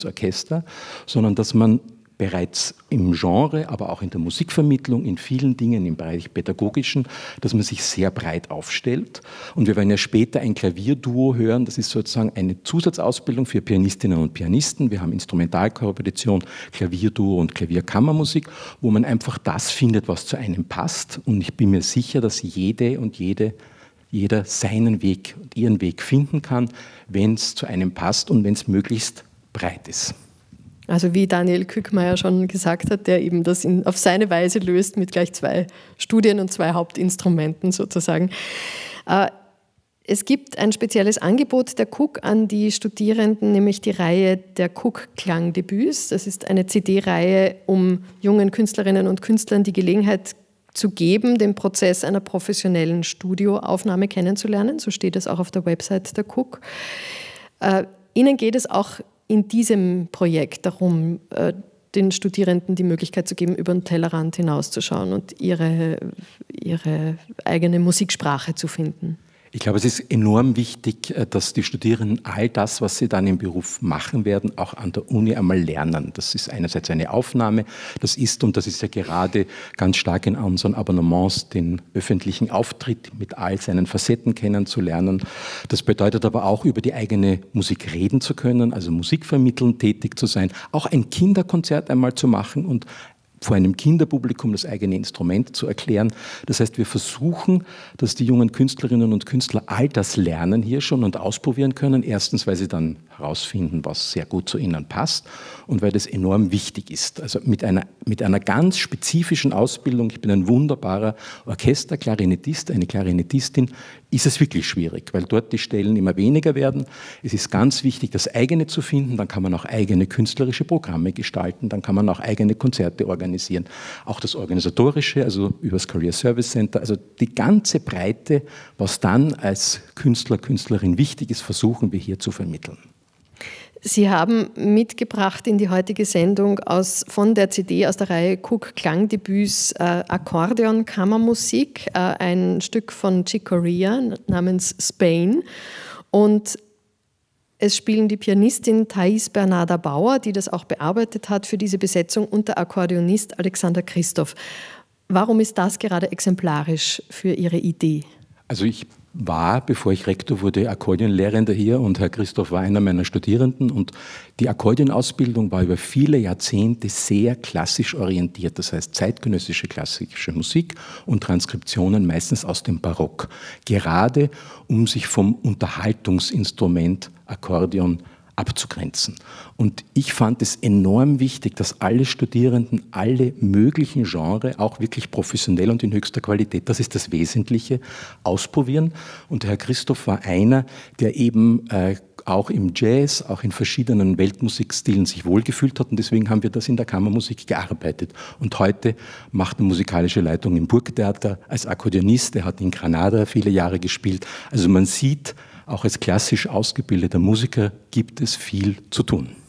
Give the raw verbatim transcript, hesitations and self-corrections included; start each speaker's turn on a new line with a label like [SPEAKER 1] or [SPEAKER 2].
[SPEAKER 1] Orchester, sondern dass man bereits im Genre, aber auch in der Musikvermittlung, in vielen Dingen im Bereich Pädagogischen, dass man sich sehr breit aufstellt. Und wir werden ja später ein Klavierduo hören, das ist sozusagen eine Zusatzausbildung für Pianistinnen und Pianisten. Wir haben Instrumentalkorrepetition, Klavierduo und Klavierkammermusik, wo man einfach das findet, was zu einem passt. Und ich bin mir sicher, dass jede und jede, jeder seinen Weg und ihren Weg finden kann, wenn es zu einem passt und wenn es möglichst breit ist.
[SPEAKER 2] Also wie Daniel Kückmeier schon gesagt hat, der eben das in, auf seine Weise löst mit gleich zwei Studien und zwei Hauptinstrumenten sozusagen. Äh, es gibt ein spezielles Angebot der K U K an die Studierenden, nämlich die Reihe der K U K-Klangdebüts. Das ist eine C D-Reihe, um jungen Künstlerinnen und Künstlern die Gelegenheit zu geben, den Prozess einer professionellen Studioaufnahme kennenzulernen. So steht es auch auf der Website der K U K. Äh, Ihnen geht es auch in diesem Projekt darum, den Studierenden die Möglichkeit zu geben, über den Tellerrand hinauszuschauen und ihre, ihre eigene Musiksprache zu finden.
[SPEAKER 1] Ich glaube, es ist enorm wichtig, dass die Studierenden all das, was sie dann im Beruf machen werden, auch an der Uni einmal lernen. Das ist einerseits eine Aufnahme, das ist, und das ist ja gerade ganz stark in unseren Abonnements, den öffentlichen Auftritt mit all seinen Facetten kennenzulernen. Das bedeutet aber auch, über die eigene Musik reden zu können, also Musikvermitteln tätig zu sein, auch ein Kinderkonzert einmal zu machen und vor einem Kinderpublikum das eigene Instrument zu erklären. Das heißt, wir versuchen, dass die jungen Künstlerinnen und Künstler all das lernen hier schon und ausprobieren können. Erstens, weil sie dann herausfinden, was sehr gut zu ihnen passt und weil das enorm wichtig ist. Also mit einer, mit einer ganz spezifischen Ausbildung, ich bin ein wunderbarer Orchesterklarinettist, eine Klarinettistin, ist es wirklich schwierig, weil dort die Stellen immer weniger werden. Es ist ganz wichtig, das eigene zu finden, dann kann man auch eigene künstlerische Programme gestalten, dann kann man auch eigene Konzerte organisieren. Auch das Organisatorische, also über das Career Service Center, also die ganze Breite, was dann als Künstler, Künstlerin wichtig ist, versuchen wir hier zu vermitteln.
[SPEAKER 2] Sie haben mitgebracht in die heutige Sendung aus, von der C D aus der Reihe K U K Klangdebüts äh, Akkordeon Kammermusik, äh, ein Stück von Chick Corea namens Spain. Und es spielen die Pianistin Thais Bernarda Bauer, die das auch bearbeitet hat für diese Besetzung, und der Akkordeonist Alexander Christoph. Warum ist das gerade exemplarisch für Ihre Idee?
[SPEAKER 1] Also ich war, bevor ich Rektor wurde, Akkordeonlehrender hier und Herr Christoph war einer meiner Studierenden und die Akkordeonausbildung war über viele Jahrzehnte sehr klassisch orientiert, das heißt zeitgenössische klassische Musik und Transkriptionen meistens aus dem Barock, gerade um sich vom Unterhaltungsinstrument Akkordeon abzugrenzen. Und ich fand es enorm wichtig, dass alle Studierenden alle möglichen Genres auch wirklich professionell und in höchster Qualität, das ist das Wesentliche, ausprobieren. Und Herr Christoph war einer, der eben äh, auch im Jazz, auch in verschiedenen Weltmusikstilen sich wohlgefühlt hat und deswegen haben wir das in der Kammermusik gearbeitet. Und heute macht er musikalische Leitung im Burgtheater als Akkordeonist, er hat in Granada viele Jahre gespielt. Also man sieht, auch als klassisch ausgebildeter Musiker gibt es viel zu tun.